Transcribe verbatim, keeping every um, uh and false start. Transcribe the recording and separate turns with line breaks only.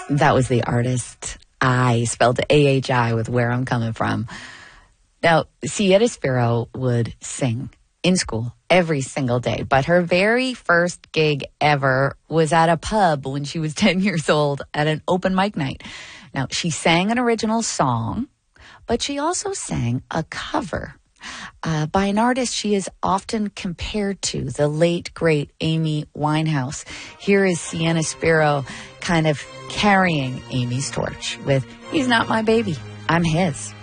That was the artist I, spelled A H I with Where I'm Coming From. Now, Sieta Spiro would sing in school every single day, but her very first gig ever was at a pub when she was ten years old at an open mic night. Now, she sang an original song, but she also sang a cover uh, by an artist she is often compared to, the late, great Amy Winehouse. Here is Sieta Spiro kind of carrying Amy's torch with He's Not My Baby, I'm His.